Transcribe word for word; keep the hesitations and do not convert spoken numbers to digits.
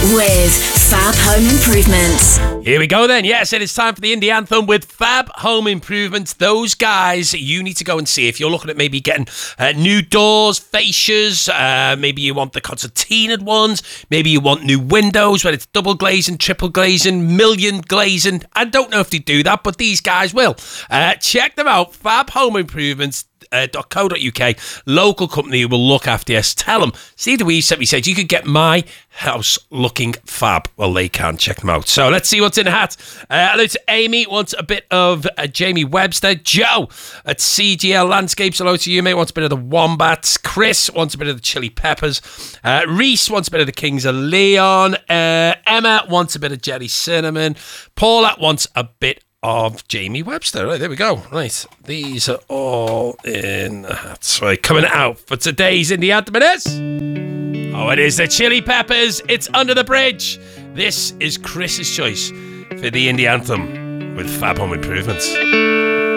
with Fab Home Improvements. Here we go then. Yes, it is time for the Indie Anthem with Fab Home Improvements. Those guys you need to go and see if you're looking at maybe getting uh, new doors, fascias, uh, maybe you want the concertinaed ones, maybe you want new windows, whether it's double glazing, triple glazing, million glazing. I don't know if they do that, but these guys will. Uh, check them out, Fab Home Improvements. Uh, .co.uk, local company who will look after you. Tell them Steve DeWeese sent me, said you could get my house looking fab. Well, they can. Check them out. So let's see what's in the hat. Uh, hello to Amy, wants a bit of uh, Jamie Webster. Joe at C G L Landscapes, hello to you, mate, wants a bit of the Wombats. Chris wants a bit of the Chili Peppers. uh, Reese wants a bit of the Kings of Leon. uh, Emma wants a bit of Jelly Cinnamon. Paula wants a bit of Jamie Webster. Right, there we go. Right, these are all in the hats. Right, coming out for today's Indie Anthem is... Oh, it is the Chili Peppers. It's Under the Bridge. This is Chris's choice for the Indie Anthem with Fab Home Improvements.